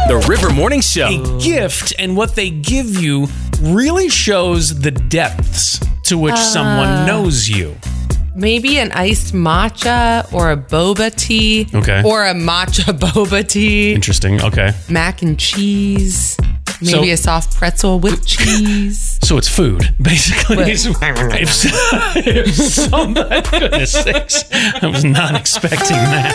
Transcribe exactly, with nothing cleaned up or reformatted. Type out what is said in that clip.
The River Morning Show. A gift and what they give you really shows the depths to which uh, someone knows you. Maybe an iced matcha or a boba tea. Okay. Or a matcha boba tea. Interesting. Okay. Mac and cheese. Maybe so, a soft pretzel with cheese. So it's food, basically. if, if somebody, goodness sakes, I was not expecting that.